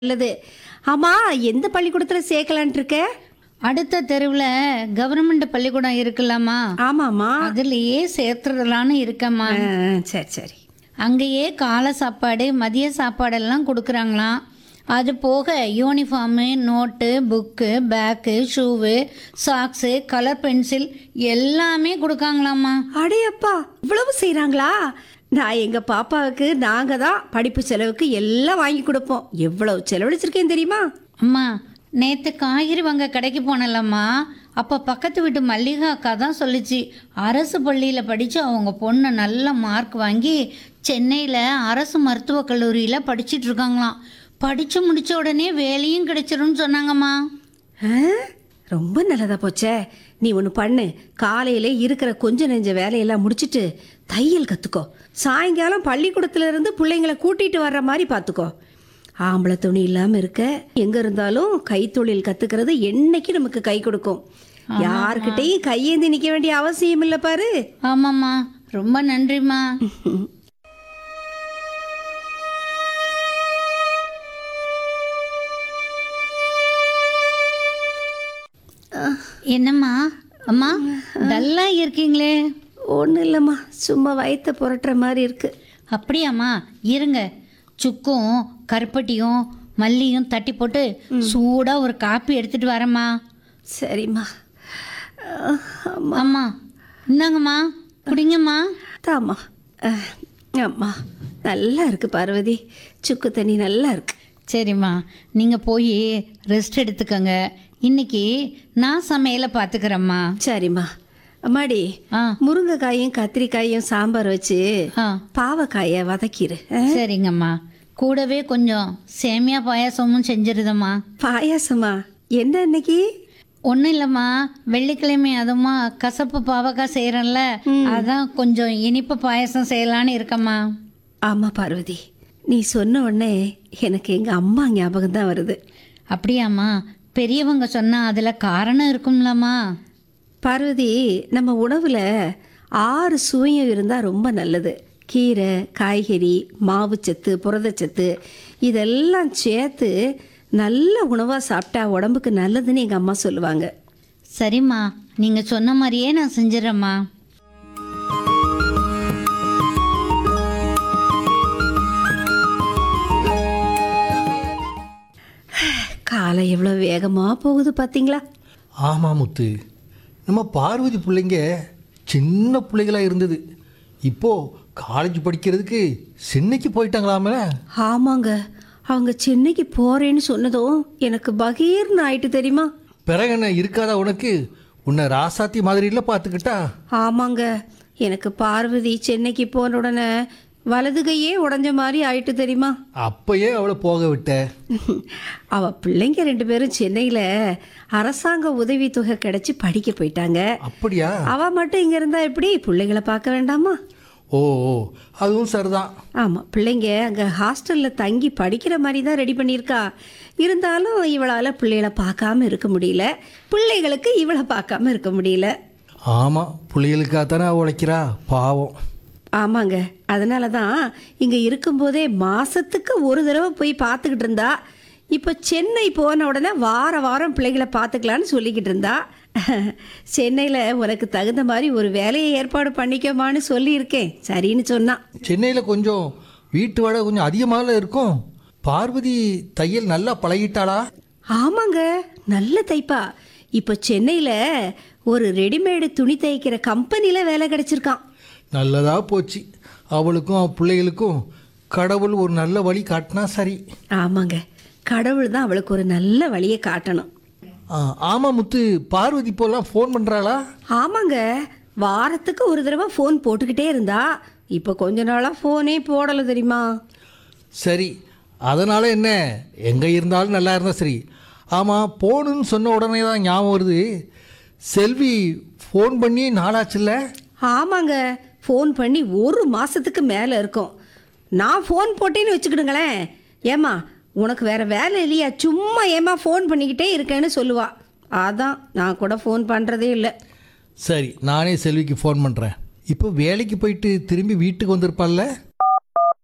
நல்லது. ஆமா, எந்த பள்ளிக்கூடத்துல சேர்க்கலான்ட்டு இருக்க? அடுத்த தெருவில் கவர்மெண்ட் பள்ளிக்கூடம் இருக்குல்லம்மா, ஆமாம்மா. அதுலேயே சேர்த்துடலான்னு இருக்கம்மா. சரி சரி. அங்கேயே காலை சாப்பாடு மதிய சாப்பாடெல்லாம் கொடுக்குறாங்களாம். அது போக யூனிஃபார்மு, நோட்டு, புக்கு, பேக்கு, ஷூவு, சாக்ஸு, கலர் பென்சில் எல்லாமே கொடுக்காங்களாம்மா. அடையப்பா, இவ்வளவு செய்றாங்களா? நான் எங்க பாப்பாவுக்கு நாங்க தான் படிப்பு செலவுக்கு எல்லாம் வாங்கி கொடுப்போம். எவ்வளவு செலவழிச்சிருக்கேன் தெரியுமா? அம்மா, நேற்று காய்கறி வாங்க கடைக்கு போனலம்மா. அப்போ பக்கத்து வீட்டு மல்லிகா அக்கா தான் சொல்லிச்சு, அரசு பள்ளியில் படித்து அவங்க பொண்ணு நல்ல மார்க் வாங்கி சென்னையில் அரசு மருத்துவக் கல்லூரியில் படிச்சிட்டு இருக்காங்களாம். படித்து முடித்த உடனே வேலையும் கிடைச்சிரும்னு சொன்னாங்கம்மா. ஆ, ரொம்ப நல்லதா போச்சே. நீ ஒன்று பண்ணு, காலையில இருக்கிற கொஞ்ச நெஞ்ச வேலையெல்லாம் முடிச்சிட்டு தையல் கற்றுக்கோ. சாயங்காலம் பள்ளிக்கூடத்துல இருந்து பிள்ளைங்களை கூட்டிட்டு வர்ற மாதிரி பார்த்துக்கோ. ஆம்பளை துணி இல்லாமல் இருக்க, எங்கே இருந்தாலும் கைத்தொழில் கற்றுக்கிறது என்னைக்கு நமக்கு கை கொடுக்கும். யாருக்கிட்டையும் கையேந்தி நிற்க வேண்டிய அவசியம் இல்லை பாரு. ஆமாம்மா, ரொம்ப நன்றிம்மா. என்னம்மா அம்மா, டல்லா இருக்கீங்களே? ஒன்றும் இல்லைம்மா, சும்மா வயிற்ற புரட்டுற மாதிரி இருக்கு. அப்படியாம்மா, இருங்க, சுக்கும் கருப்பட்டியும் மல்லியும் தட்டி போட்டு சூடாக ஒரு காப்பி எடுத்துட்டு வரேம்மா. சரிம்மா. அம்மா இந்தாங்கம்மா, குடிங்கம்மா. தாம்மா. அம்மா, நல்லா இருக்கு பார்வதி, சுக்கு தண்ணி நல்லா இருக்கு. சரிம்மா, நீங்கள் போய் ரெஸ்ட் எடுத்துக்கோங்க. இன்னைக்கு நான் சமையலை பார்த்துக்கிறேம்மா. சரிம்மா. அம்மாடி, ஆ முருங்கைக்காயும் கத்திரிக்காயும் சாம்பார் வச்சு ஆ பாவக்காயை வதக்கிடு. சரிங்கம்மா. கூடவே கொஞ்சம் சேமியா பாயாசமும் செஞ்சிருதம்மா. பாயாசமா? என்ன இன்னைக்கு? ஒன்றும் இல்லைம்மா, வெள்ளிக்கிழமை அதுமா கசப்பு பாவக்காய் செய்கிறேன்ல, அதான் கொஞ்சம் இனிப்பு பாயாசம் செய்யலான்னு இருக்கம்மா. ஆமாம் பார்வதி, நீ சொன்ன உடனே எனக்கு எங்கள் அம்மா ஞாபகம் தான் வருது. அப்படியாம்மா? பெரியவங்க சொன்னால் அதில் காரணம் இருக்கும்லம்மா. பார்வதி, நம்ம உணவில் 6 சுவையும் இருந்தால் ரொம்ப நல்லது. கீரை, காய்கறி, மாவுச்சத்து, புரதச்சத்து இதெல்லாம் சேர்த்து நல்ல உணவாக சாப்பிட்டா உடம்புக்கு நல்லதுன்னு எங்கள் அம்மா சொல்லுவாங்க. சரிம்மா, நீங்கள் சொன்ன மாதிரியே நான் செஞ்சிடறேம்மா. காலை எவ்வளோ வேகமாக போகுது பார்த்தீங்களா? ஆமாம் முத்து, நம்ம பார்வதி பிள்ளைங்க சின்ன பிள்ளைகளாக இருந்தது, இப்போது காலேஜ் படிக்கிறதுக்கு சென்னைக்கு போயிட்டாங்களாமே. ஆமாங்க, அவங்க சென்னைக்கு போகிறேன்னு சொன்னதும் எனக்கு பகீர்னு ஆயிட்டு தெரியுமா? பிறகு என்ன இருக்காதா உனக்கு? உன்னை ராசாத்தி மாதிரில பார்த்துக்கிட்டா. ஆமாங்க, எனக்கு பார்வதி சென்னைக்கு போன உடனே வலது கையே உடஞ்ச மாதிரி ஆயிட்டு தெரியுமா? அப்பயே அவளை போக விட்ட. அவ பிள்ளைங்க 2 பேரும் சென்னையில் அரசாங்க உதவித்தொகை கிடைச்சி படிக்க போயிட்டாங்க. அப்படியா? அவ மட்டும் இங்கே இருந்தா எப்படி? பிள்ளைங்களை பார்க்க வேண்டாமா? ஓ ஓ, அதுவும் சரிதான். ஆமாம், பிள்ளைங்க அங்கே ஹாஸ்டலில் தங்கி படிக்கிற மாதிரி தான் ரெடி பண்ணியிருக்கா. இருந்தாலும் இவளால் பிள்ளைகளை பார்க்காம இருக்க முடியல, பிள்ளைகளுக்கு இவளை பார்க்காம இருக்க முடியல. ஆமாம், பிள்ளைகளுக்காக தானே உழைக்கிறா, பாவம். ஆமாங்க, அதனால தான் இங்கே இருக்கும்போதே மாதத்துக்கு ஒரு தடவை போய் பார்த்துக்கிட்டு இருந்தா. இப்போ சென்னை போன உடனே வார வாரம் பிள்ளைகளை பார்த்துக்கலான்னு சொல்லிக்கிட்டு இருந்தா. சென்னையில் உனக்கு தகுந்த மாதிரி ஒரு வேலையை ஏற்பாடு பண்ணிக்கமான்னு சொல்லியிருக்கேன். சரின்னு சொன்னான். சென்னையில் கொஞ்சம் வீட்டு வாடகை கொஞ்சம் அதிகமாக இருக்கும். பார்வதி தையல் நல்லா பழகிட்டாளா? ஆமாங்க, நல்ல தைப்பா. இப்போ சென்னையில் ஒரு ரெடிமேடு துணி தைக்கிற கம்பெனியில் வேலை கிடைச்சிருக்கான். நல்லதா போச்சு. அவளுக்கும் அவள் பிள்ளைகளுக்கும் கடவுள் ஒரு நல்ல வழி காட்டினா சரி. ஆமாங்க, கடவுள் தான் அவளுக்கு ஒரு நல்ல வழியை காட்டணும். ஆமாம் முத்து, பார்வதி இப்போல்லாம் ஃபோன் பண்ணுறாளா? ஆமாங்க, வாரத்துக்கு ஒரு தடவை ஃபோன் போட்டுக்கிட்டே இருந்தா. இப்போ கொஞ்ச நாளாக ஃபோனே போடலை தெரியுமா? சரி, அதனால் என்ன, எங்கே இருந்தாலும் நல்லா இருந்தால் சரி. ஆமாம், போகணுன்னு சொன்ன உடனே தான் ஞாபகம் வருது, செல்வி ஃபோன் பண்ணி நாளாச்சுல்ல? ஆமாங்க, ஃபோன் பண்ணி 1 மாதத்துக்கு மேலே இருக்கும். நான் ஃபோன் போட்டேன்னு வச்சுக்கிடுங்களேன், ஏம்மா உனக்கு வேறு வேலை இல்லையா, சும்மா ஏம்மா ஃபோன் பண்ணிக்கிட்டே இருக்கேன்னு சொல்லுவா. அதான் நான் கூட ஃபோன் பண்ணுறதே இல்லை. சரி, நானே செல்விக்கு ஃபோன் பண்ணுறேன். இப்போ வேலைக்கு போயிட்டு திரும்பி வீட்டுக்கு வந்திருப்பாள்ல?